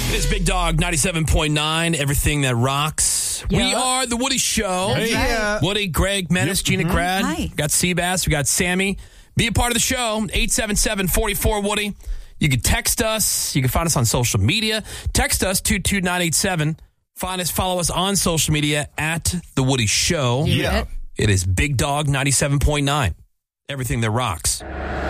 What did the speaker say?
It is Big Dog 97.9, everything that rocks. Yeah. We are The Woody Show. That's right. Woody, Greg, Menace, Gina, Grad. Hi. We got Seabass. We got Sammy. Be a part of the show. 877-44-WOODY. You can text us. You can find us on social media. Text us 22987. Follow us on social media at The Woody Show. Yeah. It is Big Dog 97.9, everything that rocks.